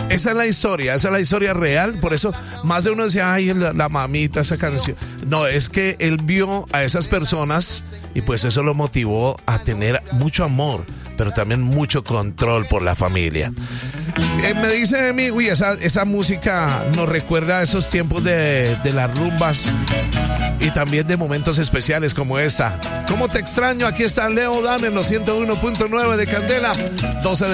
Esa es la historia real. Por eso más de uno decía, ay, la mamita, esa canción. No, es que él vio a esas personas y pues eso lo motivó a tener mucho amor, pero también mucho control por la familia. Me dice a mí, uy, esa música nos recuerda a esos tiempos de las rumbas y también de momentos especiales como esta. ¿Cómo te extraño? Aquí está Leo Dan en los 101.9 de Candela, 12 de